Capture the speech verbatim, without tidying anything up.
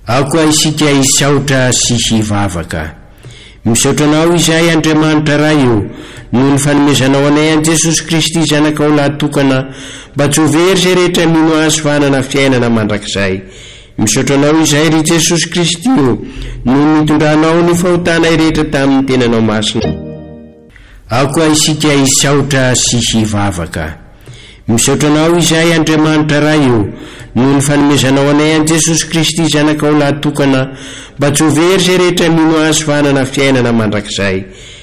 ao koa isika isaotra sy hivavaka. Misaotra anao izay Andriamanitra ra io noho ny fanomezanao anay an Jesosy Kristy zanakao lahatokana mba tsy ho very zay rehetra mino azy fanana fiainana mandrakizay. Misaotra anao izay ry Jesosy Kristy io noho nitondranao ny fahotanay rehetra tamin'ny tenanao masina. Ao koa isika isaotra sy hivavaka. Misaotra anao izay Andriamanitra ra io noho ny fanomezanao anay an Jesosy Kristy zanakao lahatokana mba tsy ho very zay rehetra mino azy fanana fiainana mandrakizay.